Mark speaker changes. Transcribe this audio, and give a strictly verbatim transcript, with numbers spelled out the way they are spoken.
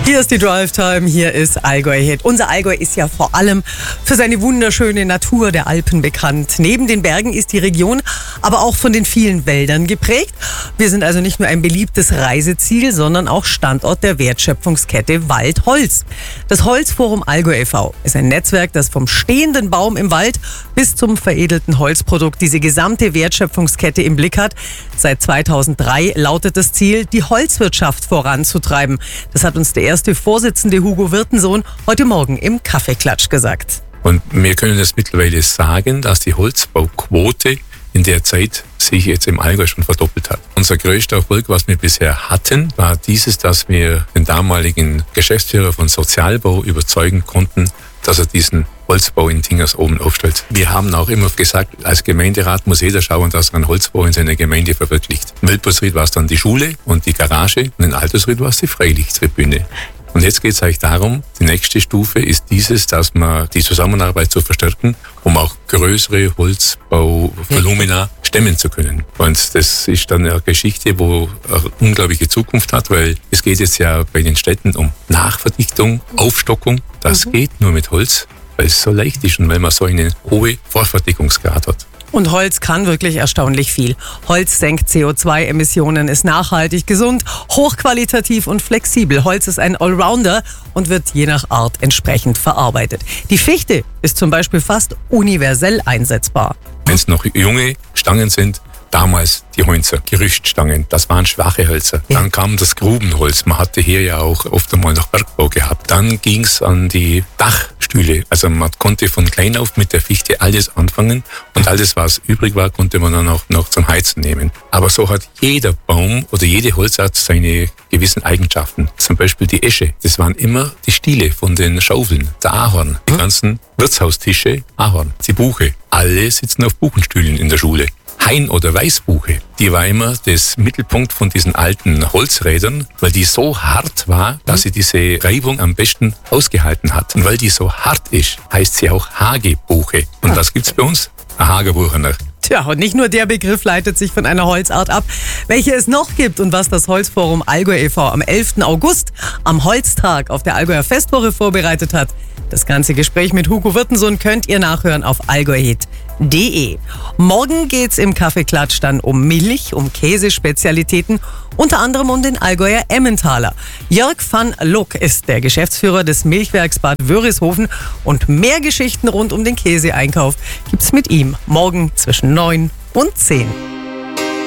Speaker 1: Hier ist die Drive Time, hier ist Allgäu Hit. Unser Allgäu ist ja vor allem für seine wunderschöne Natur der Alpen bekannt. Neben den Bergen ist die Region aber auch von den vielen Wäldern geprägt. Wir sind also nicht nur ein beliebtes Reiseziel, sondern auch Standort der Wertschöpfungskette Wald-Holz. Das Holzforum Allgäu e V ist ein Netzwerk, das vom stehenden Baum im Wald bis zum veredelten Holzprodukt diese gesamte Wertschöpfungskette im Blick hat. Seit zweitausenddrei lautet das Ziel, die Holzwirtschaft voranzutreiben. Das hat uns der erste Vorsitzende Hugo Wirtensohn heute Morgen im Kaffeeklatsch gesagt.
Speaker 2: Und wir können jetzt mittlerweile sagen, dass die Holzbauquote in der Zeit sich jetzt im Allgäu schon verdoppelt hat. Unser größter Erfolg, was wir bisher hatten, war dieses, dass wir den damaligen Geschäftsführer von Sozialbau überzeugen konnten, dass er diesen Holzbau in Tingers oben aufstellt. Wir haben auch immer gesagt, als Gemeinderat muss jeder schauen, dass er einen Holzbau in seiner Gemeinde verwirklicht. Im Wildbusried war es dann die Schule und die Garage und in Altersried war es die Freilichttribüne. Und jetzt geht es eigentlich darum, die nächste Stufe ist dieses, dass man die Zusammenarbeit zu verstärken, um auch größere Holzbauvolumina stemmen zu können. Und das ist dann eine Geschichte, wo eine unglaubliche Zukunft hat, weil es geht jetzt ja bei den Städten um Nachverdichtung, Aufstockung. Das mhm. geht nur mit Holz, weil es so leicht ist und weil man so einen hohen Vorfertigungsgrad hat.
Speaker 1: Und Holz kann wirklich erstaunlich viel. Holz senkt C O zwei Emissionen, ist nachhaltig, gesund, hochqualitativ und flexibel. Holz ist ein Allrounder und wird je nach Art entsprechend verarbeitet. Die Fichte ist zum Beispiel fast universell einsetzbar.
Speaker 2: Wenn es noch junge Stangen sind, damals die Heinzer, Gerüststangen, das waren schwache Hölzer. Ja. Dann kam das Grubenholz, man hatte hier ja auch oft einmal noch Bergbau gehabt. Dann ging es an die Dachstühle, also man konnte von klein auf mit der Fichte alles anfangen und alles, was übrig war, konnte man dann auch noch zum Heizen nehmen. Aber so hat jeder Baum oder jede Holzart seine gewissen Eigenschaften. Zum Beispiel die Esche, das waren immer die Stiele von den Schaufeln, der Ahorn, die ganzen Wirtshaustische, Ahorn, die Buche, alle sitzen auf Buchenstühlen in der Schule. Hain- oder Weißbuche, die war immer das Mittelpunkt von diesen alten Holzrädern, weil die so hart war, dass sie diese Reibung am besten ausgehalten hat. Und weil die so hart ist, heißt sie auch Hagebuche. Und was gibt's bei uns? Ein Hagebuchener.
Speaker 1: Tja, und nicht nur der Begriff leitet sich von einer Holzart ab. Welche es noch gibt und was das Holzforum Allgäu e V am elften August am Holztag auf der Allgäuer Festwoche vorbereitet hat, das ganze Gespräch mit Hugo Wirtensohn könnt ihr nachhören auf allgäuhit punkt de. Morgen geht's im Kaffeeklatsch dann um Milch, um Käsespezialitäten, unter anderem um den Allgäuer Emmentaler. Jörg van Luck ist der Geschäftsführer des Milchwerks Bad Wörishofen und mehr Geschichten rund um den Käseeinkauf gibt's mit ihm morgen zwischen neun und zehn.